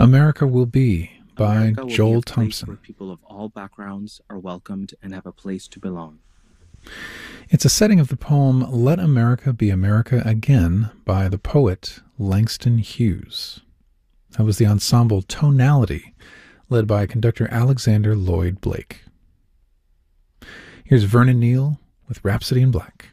America Will Be by America will be a Joel place where Thompson. people of all backgrounds are welcomed and have a place to belong. It's a setting of the poem Let America Be America Again by the poet Langston Hughes. That was the ensemble Tonality, led by conductor Alexander Lloyd Blake. Here's Vernon Neal with Rhapsody in Black.